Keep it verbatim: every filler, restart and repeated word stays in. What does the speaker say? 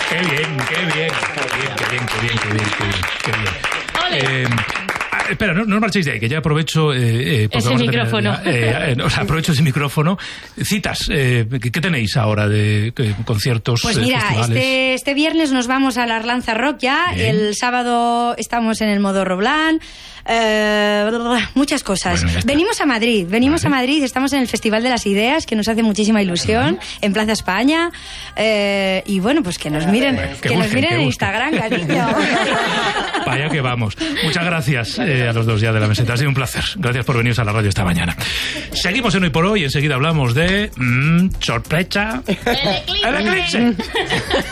Qué bien, qué bien, qué bien, qué bien, qué bien, qué bien, qué bien, qué bien. Eh, Espera, no, no os marchéis de ahí, que ya aprovecho... Eh, eh, ese micrófono. Tener, eh, eh, o sea, aprovecho ese micrófono. Citas, eh, ¿qué, ¿qué tenéis ahora de eh, conciertos, Pues mira, eh, este, este viernes nos vamos a la Arlanza Rock ya. Bien. El sábado estamos en el Modo Roblán. Eh, muchas cosas. Bueno, venimos a Madrid, venimos vale. a Madrid, estamos en el Festival de las Ideas, que nos hace muchísima ilusión, vale. en Plaza España. Eh, y bueno, pues que nos miren, bueno, que, que busquen, nos miren en Instagram, cariño. Vaya que vamos. Muchas gracias eh, a los dos ya de la meseta. Ha sido un placer. Gracias por veniros a la radio esta mañana. Seguimos en Hoy por Hoy y enseguida hablamos de... Mmm, sorpresa. El eclipse. El eclipse.